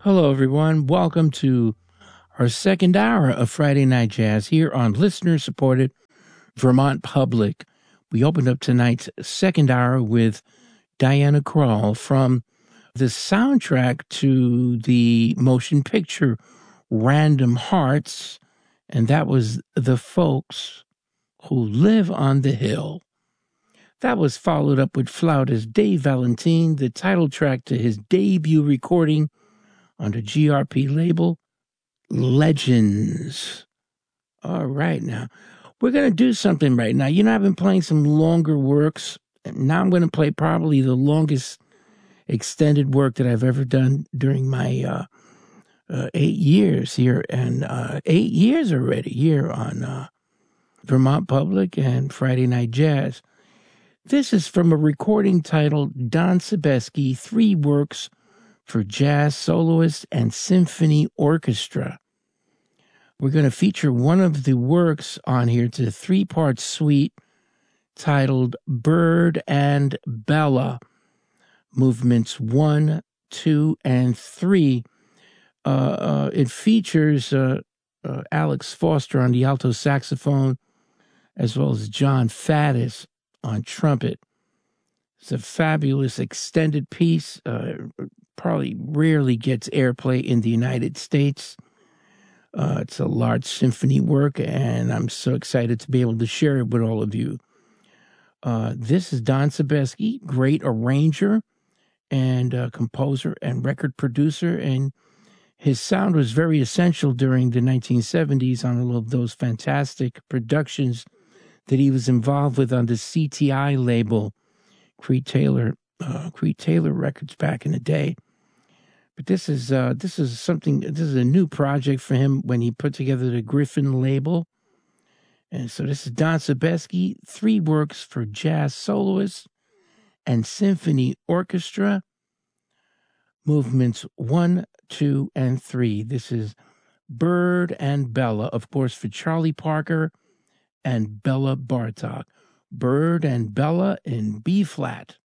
Hello, everyone. Welcome to our second hour of Friday Night Jazz here on listener-supported Vermont Public. We opened up tonight's second hour with Diana Krall from the soundtrack to the motion picture Random Hearts, and that was The Folks Who Live on the Hill. That was followed up with flautist Dave Valentine, the title track to his debut recording on the GRP label, Legends. All right, now, we're going to do something right now. You know, I've been playing some longer works, and now I'm going to play probably the longest extended work that I've ever done during my 8 years here, and 8 years already here on Vermont Public and Friday Night Jazz. This is from a recording titled Don Sebesky, 3 Works for Jazz Soloist and Symphony Orchestra. We're going to feature one of the works on here. It's a 3-part suite titled Bird and Bella, movements 1, 2, and 3. It features Alex Foster on the alto saxophone, as well as John Faddis on trumpet. It's a fabulous extended piece. Probably rarely gets airplay in the United States. It's a large symphony work, and I'm so excited to be able to share it with all of you. This is Don Sebesky, great arranger and composer and record producer, and his sound was very essential during the 1970s on all of those fantastic productions that he was involved with on the CTI label, Creed Taylor Records back in the day. But this is a new project for him when he put together the Griffin label. And so this is Don Sebesky, 3 works for jazz soloists and symphony orchestra, movements 1, 2, and 3. This is Bird and Bella, of course, for Charlie Parker and Bella Bartok. Bird and Bella in B flat.